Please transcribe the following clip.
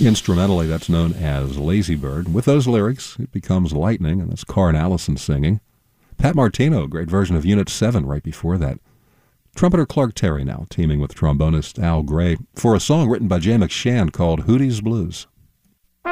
Instrumentally, that's known as Lazy Bird. With those lyrics, it becomes Lightning, and that's Carr and Allison singing. Pat Martino, great version of Unit 7 right before that. Trumpeter Clark Terry now, teaming with trombonist Al Gray for a song written by Jay McShann called Hootie's Blues.